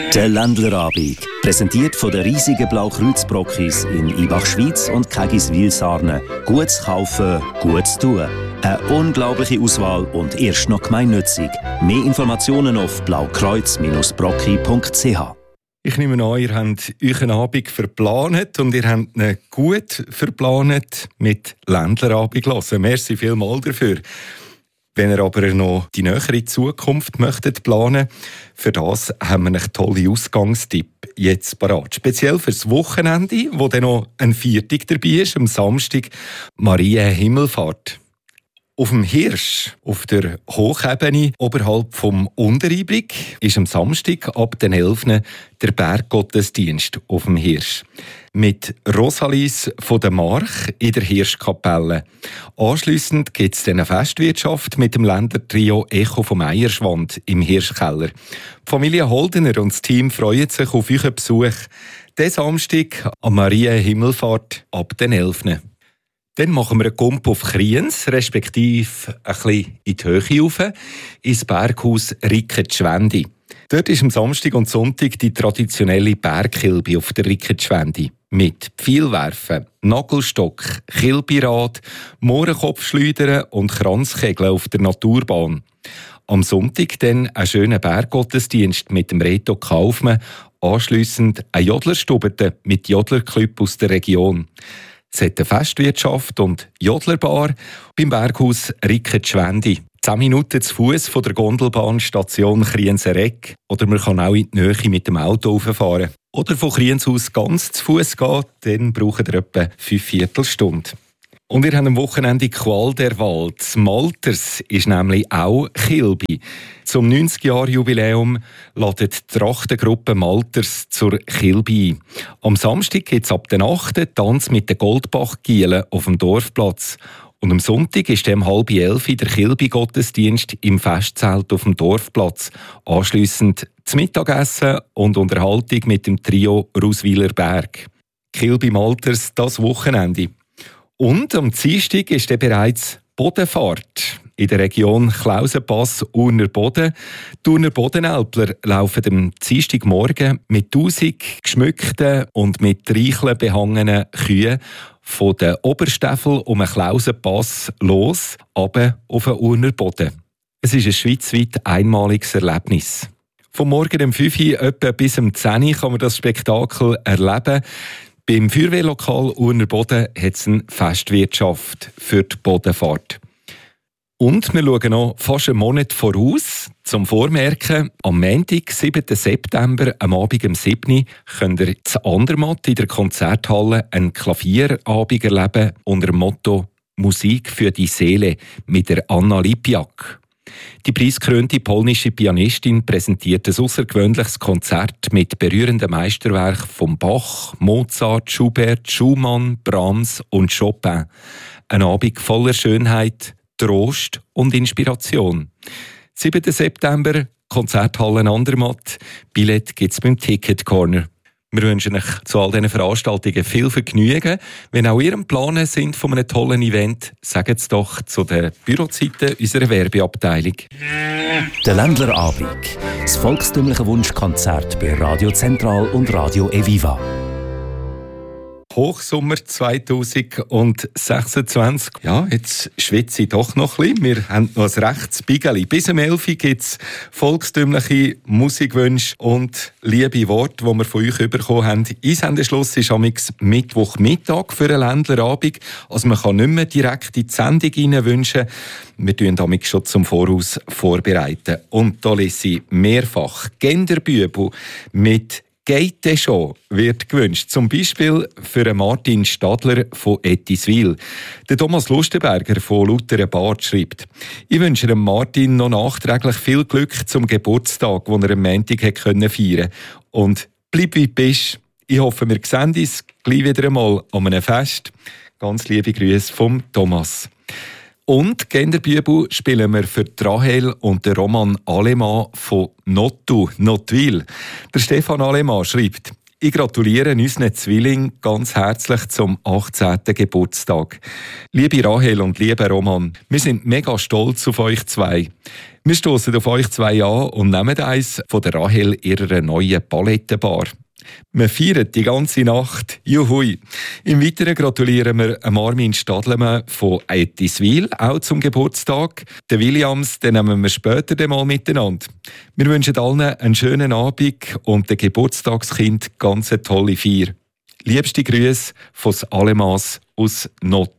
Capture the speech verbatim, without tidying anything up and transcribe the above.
Der Ländlerabend, präsentiert von der riesigen Blaukreuz-Brockis in Ibach-Schwyz und Keggiswil-Sarne. Gutes kaufen, gutes tun. Eine unglaubliche Auswahl und erst noch gemeinnützig. Mehr Informationen auf blaukreuz Bindestrich brocki punkt c h. Ich nehme an, ihr habt euren Abend verplant und ihr habt ihn gut verplant mit Ländlerabend hören. Merci vielmals dafür. Wenn ihr aber noch die nähere Zukunft möchtet planen, für das haben wir einen tollen Ausgangstipp jetzt parat. Speziell fürs Wochenende, wo dann noch ein Viertag dabei ist, am Samstag, Maria Himmelfahrt. Auf dem Hirsch, auf der Hochebene oberhalb vom Untereinblick, ist am Samstag ab den elften der Berggottesdienst auf dem Hirsch. Mit Rosalis von der March in der Hirschkapelle. Anschliessend gibt es eine Festwirtschaft mit dem Ländertrio Echo vom Eierschwand im Hirschkeller. Die Familie Holdener und das Team freuen sich auf euren Besuch. Diesen Samstag an Maria Himmelfahrt ab den elften Dann machen wir einen Gump auf Kriens, respektive ein bisschen in die Höhe rauf, ins Berghaus Ricketschwendi. Dort ist am Samstag und Sonntag die traditionelle Bergkilbe auf der Ricketschwendi. Mit Pfeilwerfen, Nagelstock, Kilbirad, Mohrenkopfschleudern und Kranzkegeln auf der Naturbahn. Am Sonntag dann ein schöner Berggottesdienst mit dem Reto Kaufmann, anschliessend ein Jodlerstubete mit Jodlerclub aus der Region. Es hat eine Festwirtschaft und Jodlerbar beim Berghaus Ricketschwendi. Zehn Minuten zu Fuß von der Gondelbahnstation Kriensereck. Oder man kann auch in die Nähe mit dem Auto rauffahren. Oder von Kriens aus ganz zu Fuß gehen, dann braucht ihr etwa fünf Viertelstunden. Und wir haben am Wochenende Qual der Wahl. Das Malters ist nämlich auch Kilbi. Zum neunzig-Jahr-Jubiläum ladet die Trachtengruppe Malters zur Kilbi ein. Am Samstag gibt es ab der achten Tanz mit den Goldbach-Gielen auf dem Dorfplatz. Und am Sonntag ist um halb elf der Kilbi-Gottesdienst im Festzelt auf dem Dorfplatz. Anschliessend das Mittagessen und Unterhaltung mit dem Trio Ruswiler Berg. Kilbi Malters das Wochenende. Und am Dienstag ist dann bereits Bodenfahrt in der Region Klausenpass, Urner Boden. Die Urner Bodenälpler laufen am Dienstagmorgen mit tausend geschmückten und mit Reicheln behangenen Kühen von den Oberstäffel um den Klausenpass los, runter auf den Urner Boden. Es ist ein schweizweit einmaliges Erlebnis. Vom Morgen um fünf Uhr etwa bis um zehn Uhr kann man das Spektakel erleben. Beim Feuerwehrlokal Urner Boden hat es eine Festwirtschaft für die Bodenfahrt. Und wir schauen noch fast einen Monat voraus. Zum Vormerken, am Montag, siebten September, am Abend um sieben Uhr, könnt ihr zu Andermatt in der Konzerthalle einen Klavierabend erleben unter dem Motto «Musik für die Seele» mit der Anna Lipiak. Die preisgekrönte polnische Pianistin präsentiert ein außergewöhnliches Konzert mit berührenden Meisterwerken von Bach, Mozart, Schubert, Schumann, Brahms und Chopin. Ein Abend voller Schönheit, Trost und Inspiration. siebten September, Konzerthalle Andermatt. Billett gibt es beim Ticket Corner. Wir wünschen euch zu all diesen Veranstaltungen viel Vergnügen. Wenn auch ihr am Planen sind von einem tollen Event, sagt es doch zu den Bürozeiten unserer Werbeabteilung. Der Ländlerabend. Das volkstümliche Wunschkonzert bei Radio Zentral und Radio Eviva. Hochsommer zwanzig sechsundzwanzig. Ja, jetzt schwitze ich doch noch ein bisschen. Wir haben noch ein rechtes Bigeli. Bis um elf Uhr gibt es volkstümliche Musikwünsche und liebe Worte, die wir von euch bekommen haben. Einsendeschluss ist am Mittwochmittag für einen Ländlerabend. Also man kann nicht mehr direkt in die Sendung rein wünschen. Wir tun damit schon zum Voraus vorbereiten. Und da lese ich mehrfach Genderbübel mit «Geht schon» wird gewünscht. Zum Beispiel für Martin Stadler von Ettiswil. Der Thomas Lustenberger von Lutherer Bad schreibt: «Ich wünsche dem Martin noch nachträglich viel Glück zum Geburtstag, den er am Montag feiern konnte. Und bleib wie du bist. Ich hoffe, wir sehen uns gleich wieder einmal an einem Fest. Ganz liebe Grüße vom Thomas.» Und Genderbübel spielen wir für Rahel und den Roman Alemann von Nottu, Nottwil. Der Stefan Alemann schreibt: Ich gratuliere unseren Zwillingen ganz herzlich zum achtzehnten Geburtstag. Liebe Rahel und lieber Roman, wir sind mega stolz auf euch zwei. Wir stoßen auf euch zwei an und nehmen eins von der Rahel ihrer neuen Palettenbar. Wir feiern die ganze Nacht. Juhui! Im Weiteren gratulieren wir Armin Stadlemann von Ettiswil auch zum Geburtstag. Den Williams, den nehmen wir später mal miteinander. Wir wünschen allen einen schönen Abend und dem Geburtstagskind ganz eine tolle Feier. Liebste Grüße von Alemas aus Not.